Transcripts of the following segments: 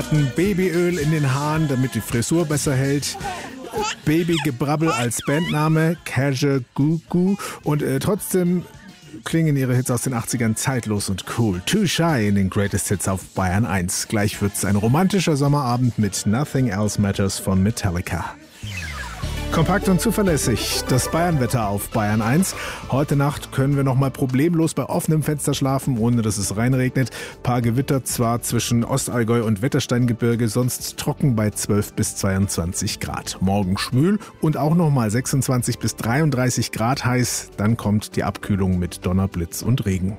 Zutaten: Babyöl in den Haaren, damit die Frisur besser hält. Babygebrabbel als Bandname, Kajagoogoo. Und trotzdem klingen ihre Hits aus den 80ern zeitlos und cool. Too Shy in den Greatest Hits auf Bayern 1. Gleich wird's ein romantischer Sommerabend mit Nothing Else Matters von Metallica. Kompakt und zuverlässig, das Bayernwetter auf Bayern 1. Heute Nacht können wir noch mal problemlos bei offenem Fenster schlafen, ohne dass es reinregnet. Paar Gewitter zwar zwischen Ostallgäu und Wettersteingebirge, sonst trocken bei 12 bis 22 Grad. Morgen schwül und auch noch mal 26 bis 33 Grad heiß. Dann kommt die Abkühlung mit Donner, Blitz und Regen.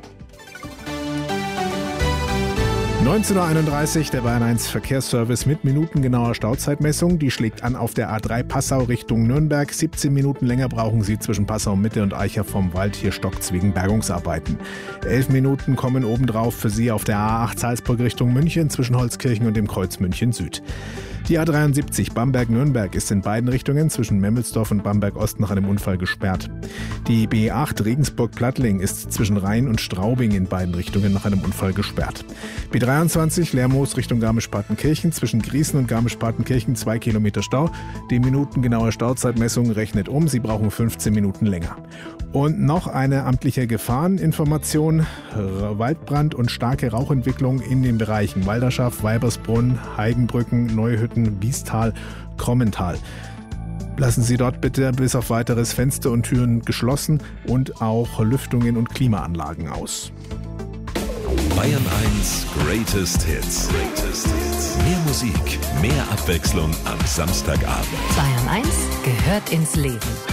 19.31 Uhr, der Bayern 1 Verkehrsservice mit minutengenauer Stauzeitmessung. Die schlägt an auf der A3 Passau Richtung Nürnberg. 17 Minuten länger brauchen Sie zwischen Passau Mitte und Eicher vom Wald. Hier stockt's wegen Bergungsarbeiten. 11 Minuten kommen obendrauf für Sie auf der A8 Salzburg Richtung München zwischen Holzkirchen und dem Kreuz München Süd. Die A73 Bamberg-Nürnberg ist in beiden Richtungen zwischen Memmelsdorf und Bamberg-Ost nach einem Unfall gesperrt. Die B8 Regensburg-Plattling ist zwischen Rhein und Straubing in beiden Richtungen nach einem Unfall gesperrt. B23 Lermoos Richtung Garmisch-Partenkirchen zwischen Griesen und Garmisch-Partenkirchen 2 Kilometer Stau. Die minutengenaue Stauzeitmessung rechnet um, Sie brauchen 15 Minuten länger. Und noch eine amtliche Gefahreninformation: Waldbrand und starke Rauchentwicklung in den Bereichen Walderschaft, Weibersbrunn, Heigenbrücken, Neuhütten, Biestal, Krommental. Lassen Sie dort bitte bis auf weiteres Fenster und Türen geschlossen und auch Lüftungen und Klimaanlagen aus. Bayern 1 Greatest Hits. Mehr Musik, mehr Abwechslung am Samstagabend. Bayern 1 gehört ins Leben.